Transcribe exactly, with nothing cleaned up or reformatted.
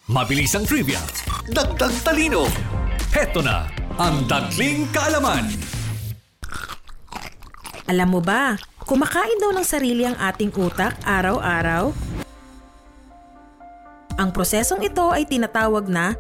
Mabilis ang trivia, dagdag talino. Heto na ang Dagling Kaalaman. Alam mo ba, kumakain daw ng sarili ang ating utak araw-araw? Ang prosesong ito ay tinatawag na